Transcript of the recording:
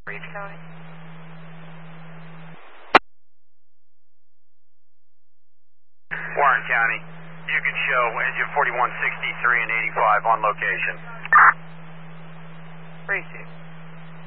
Reach County. Warren County, you can show engine 4163 and 85 on location. Receive.